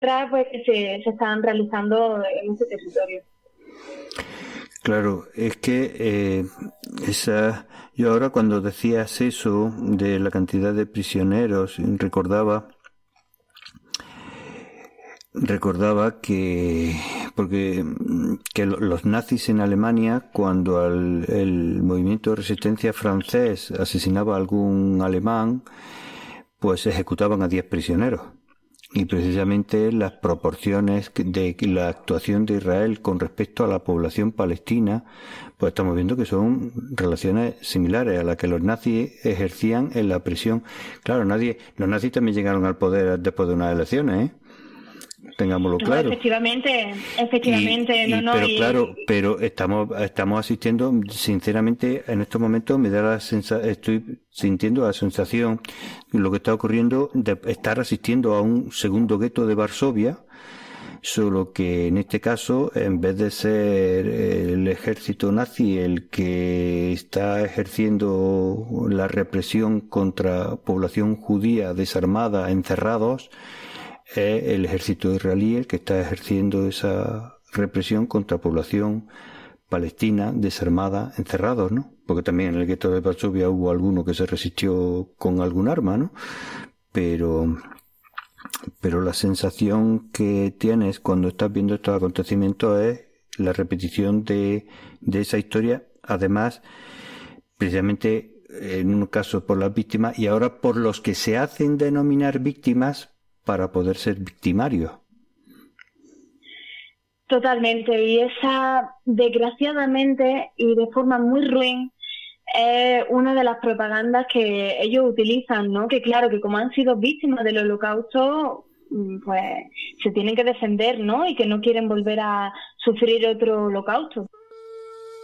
pues, que se están realizando en ese territorio. Claro, es que yo ahora cuando decías eso de la cantidad de prisioneros, recordaba que los nazis en Alemania, cuando el movimiento de resistencia francés asesinaba a algún alemán, pues ejecutaban a 10 prisioneros. Y precisamente las proporciones de la actuación de Israel con respecto a la población palestina, pues estamos viendo que son relaciones similares a las que los nazis ejercían en la prisión. Claro, los nazis también llegaron al poder después de unas elecciones, ¿eh? Tengámoslo No, claro. efectivamente, Pero claro, pero estamos asistiendo, sinceramente, en estos momentos estoy sintiendo la sensación de lo que está ocurriendo de estar asistiendo a un segundo gueto de Varsovia, solo que en este caso, en vez de ser el ejército nazi el que está ejerciendo la represión contra población judía desarmada, encerrados, es el ejército israelí el que está ejerciendo esa represión contra población palestina desarmada, encerrados, ¿no? Porque también en el gueto de Varsovia hubo alguno que se resistió con algún arma, ¿no? Pero la sensación que tienes cuando estás viendo estos acontecimientos es la repetición de esa historia, además, precisamente en un caso por las víctimas y ahora por los que se hacen denominar víctimas para poder ser victimarios. Totalmente, y esa, desgraciadamente y de forma muy ruin, es una de las propagandas que ellos utilizan, ¿no? Que claro, que como han sido víctimas del Holocausto, pues se tienen que defender, ¿no? Y que no quieren volver a sufrir otro Holocausto.